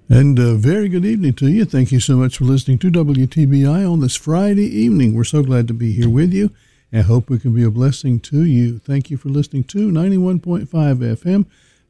And a very good evening to you. Thank you so much for listening to WTBI on this Friday evening. We're so glad to be here with you and hope we can be a blessing to you. Thank you for listening to 91.5 FM,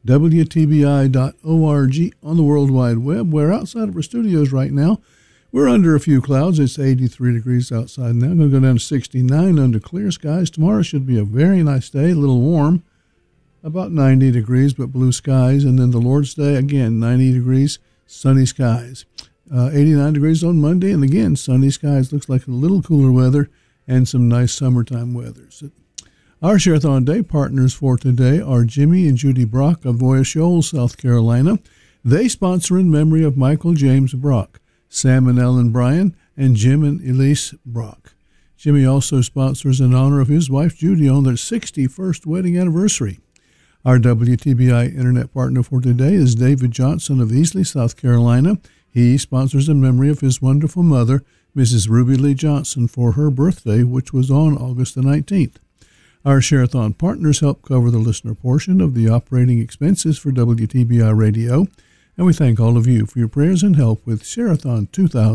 WTBI.org on the World Wide Web. We're outside of our studios right now. We're under a few clouds. It's 83 degrees outside now. Going to go down to 69 under clear skies. Tomorrow should be a very nice day, a little warm, about 90 degrees, but blue skies. And then the Lord's Day, again, 90 degrees. Sunny skies. 89 degrees on Monday, and again, sunny skies. Looks like a little cooler weather and some nice summertime weather. So our Share-a-thon Day partners for today are Jimmy and Judy Brock of Voya Shoals, South Carolina. They sponsor in memory of Michael James Brock, Sam and Ellen Bryan, and Jim and Elise Brock. Jimmy also sponsors in honor of his wife Judy on their 61st wedding anniversary. Our WTBI Internet partner for today is David Johnson of Easley, South Carolina. He sponsors in memory of his wonderful mother, Mrs. Ruby Lee Johnson, for her birthday, which was on August the 19th. Our Share-a-thon partners help cover the listener portion of the operating expenses for WTBI Radio, and we thank all of you for your prayers and help with Share-a-thon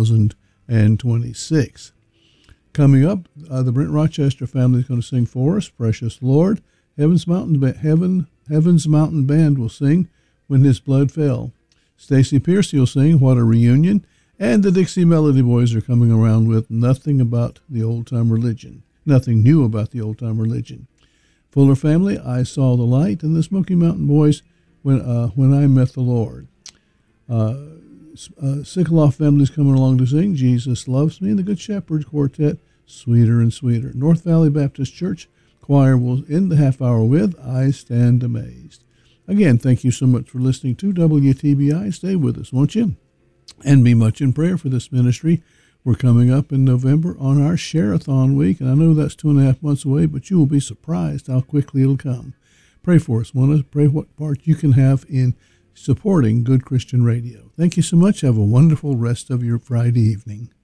2026. Coming up, the Brent Rochester family is going to sing for us, Precious Lord. Heaven's Mountain Band will sing When His Blood Fell. Stacy Piercy will sing What a Reunion. And the Dixie Melody Boys are coming around with Nothing About the Old Time Religion. Nothing New About the Old Time Religion. Fuller family, I Saw the Light. And the Smoky Mountain Boys, When I Met the Lord. Sickleoff family is coming along to sing Jesus Loves Me. And the Good Shepherd Quartet, Sweeter and Sweeter. North Valley Baptist Church Choir will end the half hour with I Stand Amazed. Again, thank you so much for listening to WTBI. Stay with us, won't you? And be much in prayer for this ministry. We're coming up in November on our Share-a-thon week, and I know that's 2.5 months away, but you will be surprised how quickly it'll come. Pray for us. Want to pray what part you can have in supporting good Christian radio. Thank you so much. Have a wonderful rest of your Friday evening.